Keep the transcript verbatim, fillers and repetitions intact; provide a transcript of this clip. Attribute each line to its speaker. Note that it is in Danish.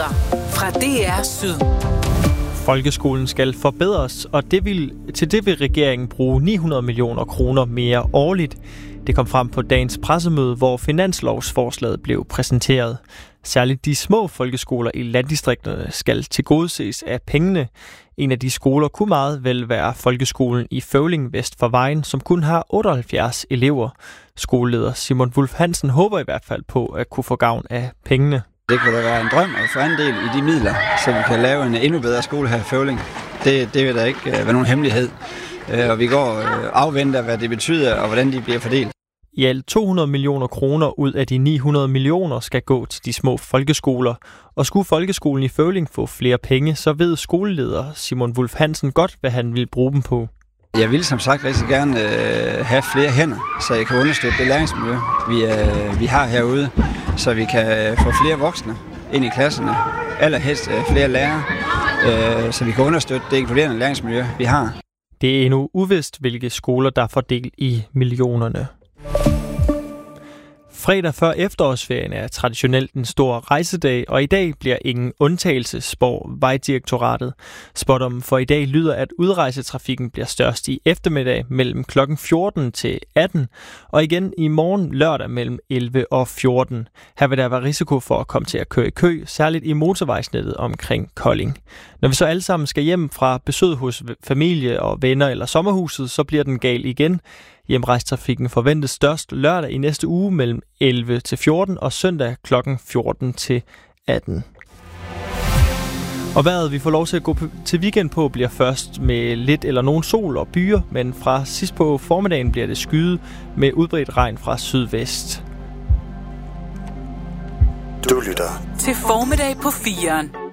Speaker 1: Nyheder fra D R Syd.
Speaker 2: Folkeskolen skal forbedres, og det vil, til det vil regeringen bruge ni hundrede millioner kroner mere årligt. Det kom frem på dagens pressemøde, hvor finanslovsforslaget blev præsenteret. Særligt de små folkeskoler i landdistrikterne skal tilgodeses af pengene. En af de skoler kunne meget vel være folkeskolen i Føvling vest for Vejen, som kun har otteoghalvfjerds elever. Skoleleder Simon Wulff Hansen håber i hvert fald på at kunne få gavn af pengene.
Speaker 3: Det kunne da være en drøm at få andel i de midler, så vi kan lave en endnu bedre skole her i Føvling. Det, det vil da ikke være nogen hemmelighed. Og vi går og afventer, hvad det betyder og hvordan de bliver fordelt.
Speaker 2: I alt to hundrede millioner kroner ud af de ni hundrede millioner skal gå til de små folkeskoler. Og skulle folkeskolen i Føvling få flere penge, så ved skoleleder Simon Wulff Hansen godt, hvad han vil bruge dem på.
Speaker 3: Jeg vil som sagt rigtig gerne øh, have flere hænder, så jeg kan understøtte det læringsmiljø, vi, øh, vi har herude. Så vi kan få flere voksne ind i klasserne, allerhelst øh, flere lærere, øh, så vi kan understøtte det inkluderende læringsmiljø, vi har.
Speaker 2: Det er endnu uvist, hvilke skoler, der får del i millionerne. Fredag før efterårsferien er traditionelt en stor rejsedag, og i dag bliver ingen undtagelse, spår Vejdirektoratet. Spådommen for i dag lyder, at udrejsetrafikken bliver størst i eftermiddag mellem klokken fjorten til atten, og igen i morgen lørdag mellem elleve og fjorten. Her vil der være risiko for at komme til at køre i kø, særligt i motorvejsnettet omkring Kolding. Når vi så alle sammen skal hjem fra besøg hos familie og venner eller sommerhuset, så bliver den gal igen. Hjemrejstrafikken forventes størst lørdag i næste uge mellem elleve til fjorten og søndag klokken fjorten til atten. Og vejret, vi får lov til at gå til weekend på, bliver først med lidt eller nogen sol og byer, men fra sidst på formiddagen bliver det skyet med udbredt regn fra sydvest.
Speaker 1: Du lytter til Formiddag på firen.